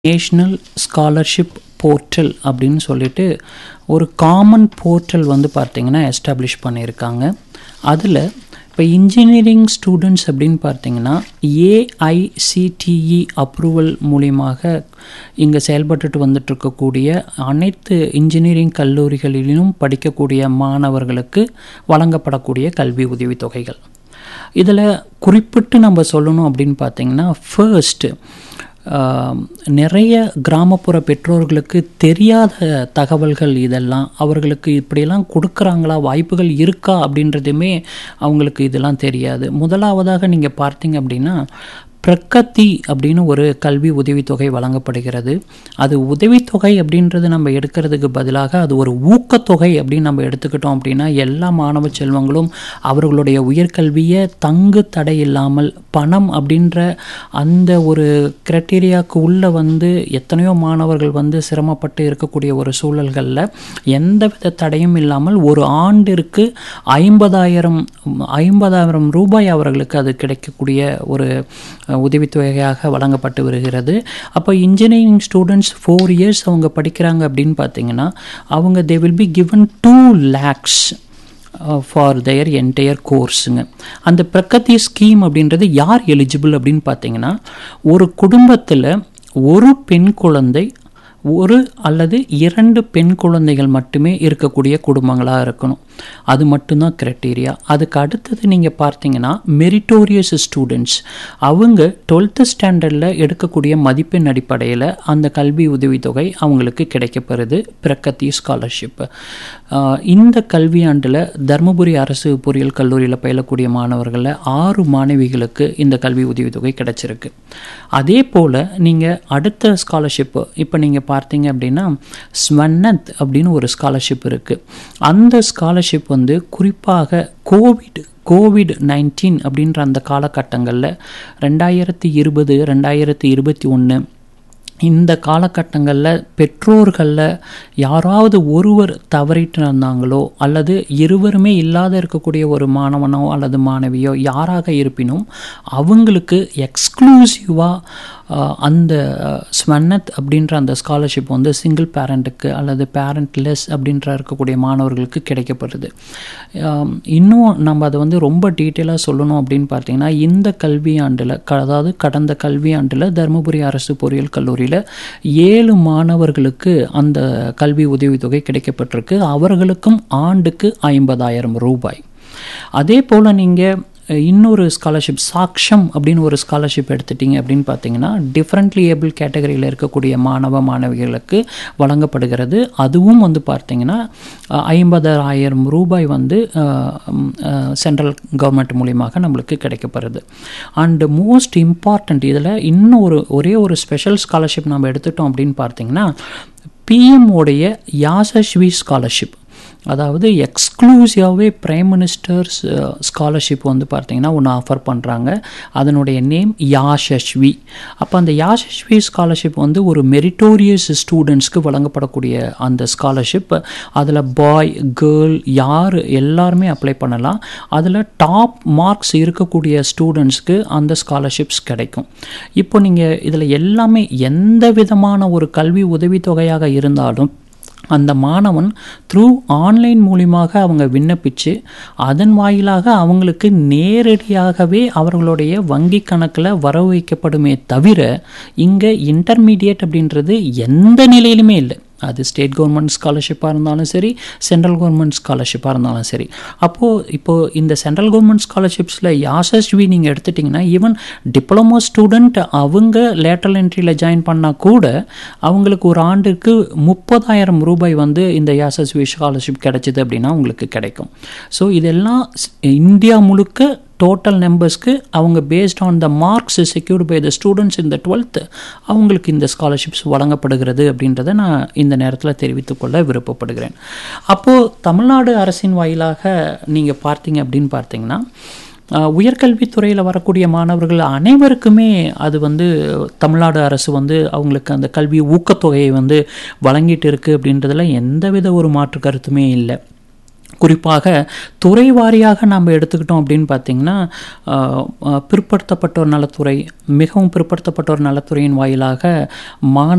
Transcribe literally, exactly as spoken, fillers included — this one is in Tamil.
நேஷ்னல் ஸ்காலர்ஷிப் போர்ட்டல் அப்படின்னு சொல்லிட்டு ஒரு காமன் போர்ட்டல் வந்து பார்த்திங்கன்னா எஸ்டாப்ளிஷ் பண்ணியிருக்காங்க. அதில் இப்போ இன்ஜினியரிங் ஸ்டூடெண்ட்ஸ் அப்படின்னு பார்த்திங்கன்னா ஏஐசிடிஇ அப்ரூவல் மூலியமாக இங்கே செயல்பட்டுட்டு வந்துட்டுருக்கக்கூடிய அனைத்து இன்ஜினியரிங் கல்லூரிகளிலும் படிக்கக்கூடிய மாணவர்களுக்கு வழங்கப்படக்கூடிய கல்வி உதவித்தொகைகள். இதில் குறிப்பிட்டு நம்ம சொல்லணும் அப்படின்னு பார்த்திங்கன்னா ஃபர்ஸ்ட்டு நிறைய கிராமப்புற பெற்றோர்களுக்கு தெரியாத தகவல்கள் இதெல்லாம் அவர்களுக்கு இப்படியெல்லாம் கொடுக்குறாங்களா, வாய்ப்புகள் இருக்கா அப்படின்றதுமே அவங்களுக்கு இதெல்லாம் தெரியாது. முதலாவதாக நீங்கள் பார்த்தீங்க அப்படின்னா பிரகதி அப்படின்னு ஒரு கல்வி உதவித்தொகை வழங்கப்படுகிறது. அது உதவித்தொகை அப்படின்றது நம்ம எடுக்கிறதுக்கு பதிலாக அது ஒரு ஊக்கத்தொகை அப்படின்னு நம்ம எடுத்துக்கிட்டோம் அப்படின்னா எல்லா மாணவ செல்வங்களும் அவர்களுடைய உயர்கல்வியை தங்கு தடை இல்லாமல் பணம் அப்படின்ற அந்த ஒரு கிரைட்டீரியாவுக்கு உள்ளே வந்து எத்தனையோ மாணவர்கள் வந்து சிரமப்பட்டு இருக்கக்கூடிய ஒரு சூழல்களில் எந்தவித தடையும் இல்லாமல் ஒரு ஆண்டிற்கு ஐம்பதாயிரம் ஐம்பதாயிரம் ரூபாய் அவர்களுக்கு அது கிடைக்கக்கூடிய ஒரு உதவித்தொகையாக வழங்கப்பட்டு வருகிறது. அப்போ இன்ஜினியரிங் ஸ்டூடெண்ட்ஸ் ஃபோர் இயர்ஸ் அவங்க படிக்கிறாங்க அப்படின்னு பார்த்தீங்கன்னா அவங்க they will be given two lakhs for their entire கோர்ஸுங்க. அந்த பிரகதி ஸ்கீம் அப்படின்றது யார் எலிஜிபிள் அப்படின்னு பார்த்தீங்கன்னா ஒரு குடும்பத்தில் ஒரு பெண் குழந்தை ஒரு அல்லது இரண்டு பெண் குழந்தைகள் மட்டுமே இருக்கக்கூடிய குடும்பங்களாக இருக்கணும். அது மட்டும்தான் க்ரைட்டீரியா. அதுக்கு அடுத்தது நீங்கள் பார்த்தீங்கன்னா மெரிட்டோரியஸ் ஸ்டூடெண்ட்ஸ் அவங்க டுவெல்த்து ஸ்டாண்டர்டில் எடுக்கக்கூடிய மதிப்பெண் அடிப்படையில் அந்த கல்வி உதவித்தொகை அவங்களுக்கு கிடைக்கப்படுது, பிரகதி ஸ்காலர்ஷிப். இந்த கல்வியாண்டில் தருமபுரி அரசு பொறியியல் கல்லூரியில் பயிலக்கூடிய மாணவர்களில் ஆறு மாணவிகளுக்கு இந்த கல்வி உதவித்தொகை கிடைச்சிருக்கு. அதே போல் நீங்கள் அடுத்த ஸ்காலர்ஷிப்பு இப்போ நீங்கள் பார்த்தீங்க அப்படின்னா ஸ்வன்னத் அப்படின்னு ஒரு ஸ்காலர்ஷிப் இருக்குது. அந்த ஸ்காலர்ஷிப் வந்து குறிப்பாக கோவிட் கோவிட் நைன்டீன் அப்படின்ற அந்த காலகட்டங்களில் ரெண்டாயிரத்தி இருபது ரெண்டாயிரத்தி இருபத்தி ஒன்று இந்த காலகட்டங்களில் பெற்றோர்களில் யாராவது ஒருவர் தவறிட்டு இருந்தாங்களோ அல்லது இருவருமே இல்லாத இருக்கக்கூடிய ஒரு மாணவனோ அல்லது மாணவியோ யாராக இருப்பினும் அவங்களுக்கு எக்ஸ்க்ளூசிவாக அந்த ஸ்வன்னத் அப்படின்ற அந்த ஸ்காலர்ஷிப் வந்து சிங்கிள் பேரண்ட்டுக்கு அல்லது பேரண்ட்லெஸ் அப்படின்ற இருக்கக்கூடிய மாணவர்களுக்கு கிடைக்கப்படுது. இன்னும் நம்ம அதை வந்து ரொம்ப டீட்டெயிலாக சொல்லணும் அப்படின்னு பார்த்தீங்கன்னா இந்த கல்வியாண்டில் அதாவது கடந்த கல்வியாண்டில் தருமபுரி அரசு பொறியியல் கல்லூரியில் ஏழு மாணவர்களுக்கு அந்த கல்வி உதவித்தொகை கிடைக்கப்பட்டிருக்கு. அவர்களுக்கும் ஆண்டுக்கு ஐம்பதாயிரம் ரூபாய். அதே போல் நீங்கள் இன்னொரு ஸ்காலர்ஷிப் சாக்ஷம் அப்படின்னு ஒரு ஸ்காலர்ஷிப் எடுத்துட்டிங்க அப்படின்னு பார்த்தீங்கன்னா டிஃப்ரெண்ட்லி ஏபிள் கேட்டகரியில் இருக்கக்கூடிய மாணவ மாணவிகளுக்கு வழங்கப்படுகிறது. அதுவும் வந்து பார்த்தீங்கன்னா ஐம்பதாயிரம் ரூபாய் வந்து சென்ட்ரல் கவர்மெண்ட் மூலியமாக நம்மளுக்கு கிடைக்கப்படுது. அண்டு மோஸ்ட் இம்பார்ட்டண்ட் இதில் இன்னும் ஒரு ஒரே ஒரு ஸ்பெஷல் ஸ்காலர்ஷிப் நம்ம எடுத்துட்டோம் அப்படின்னு பார்த்தீங்கன்னா பிஎம்ஓடைய யாசஸ்வி ஸ்காலர்ஷிப், அதாவது எக்ஸ்க்ளூசிவாகவே பிரைம் மினிஸ்டர்ஸ் ஸ்காலர்ஷிப் வந்து பார்த்திங்கன்னா ஒன்று ஆஃபர் பண்ணுறாங்க. அதனுடைய நேம் யாசஸ்வி. அப்போ அந்த யாசஸ்வி ஸ்காலர்ஷிப் வந்து ஒரு மெரிட்டோரியஸ் ஸ்டூடெண்ட்ஸ்க்கு வழங்கப்படக்கூடிய அந்த ஸ்காலர்ஷிப். அதில் பாய் கேர்ள் யார் எல்லாருமே அப்ளை பண்ணலாம். அதில் டாப் மார்க்ஸ் இருக்கக்கூடிய ஸ்டூடெண்ட்ஸ்க்கு அந்த ஸ்காலர்ஷிப்ஸ் கிடைக்கும். இப்போ நீங்கள் இதில் எல்லாமே எந்த விதமான ஒரு கல்வி உதவித்தொகையாக இருந்தாலும் அந்த மாணவன் த்ரூ ஆன்லைன் மூலியமாக அவங்க விண்ணப்பித்து அதன் வாயிலாக அவங்களுக்கு நேரடியாகவே அவர்களுடைய வங்கி கணக்கில் வரவு வைக்கப்படுமே தவிர இங்கே இன்டர்மீடியேட் அப்படின்றது எந்த நிலையிலுமே இல்லை. அது ஸ்டேட் கவர்மெண்ட் ஸ்காலர்ஷிப்பாக இருந்தாலும் சரி, சென்ட்ரல் கவர்மெண்ட் ஸ்காலர்ஷிப்பாக இருந்தாலும் சரி. அப்போது இப்போது இந்த சென்ட்ரல் கவர்மெண்ட் ஸ்காலர்ஷிப்ஸில் யாசஸ்வி நீங்கள் எடுத்துட்டிங்கன்னா ஈவன் டிப்ளமோ ஸ்டூடெண்ட் அவங்க லேட்டரல் என்ட்ரியில் ஜாயின் பண்ணால் கூட அவங்களுக்கு ஒரு ஆண்டுக்கு முப்பதாயிரம் ரூபாய் வந்து இந்த யாசஸ்வி ஸ்காலர்ஷிப் கிடைச்சிது அப்படின்னா உங்களுக்கு கிடைக்கும். ஸோ இதெல்லாம் இந்தியா முழுக்க டோட்டல் நம்பர்ஸ்க்கு அவங்க based on the marks secured by the students இந்த டுவெல்த்து அவங்களுக்கு இந்த ஸ்காலர்ஷிப்ஸ் வழங்கப்படுகிறது அப்படின்றத நான் இந்த நேரத்தில் தெரிவித்துக்கொள்ள விருப்பப்படுகிறேன். அப்போது தமிழ்நாடு அரசின் வாயிலாக நீங்கள் பார்த்தீங்க அப்படின்னு பார்த்தீங்கன்னா உயர்கல்வித்துறையில் வரக்கூடிய மாணவர்கள் அனைவருக்குமே அது வந்து தமிழ்நாடு அரசு வந்து அவங்களுக்கு அந்த கல்வி ஊக்கத்தொகையை வந்து வழங்கிட்டு இருக்குது அப்படின்றதுல எந்தவித ஒரு மாற்று கருத்துமே இல்லை. குறிப்பாக துறை வாரியாக நம்ம எடுத்துக்கிட்டோம் அப்படின்னு பார்த்திங்கன்னா பிற்படுத்தப்பட்டோர் நலத்துறை, மிகவும் பிற்படுத்தப்பட்டோர் நலத்துறையின் வாயிலாக மாணவ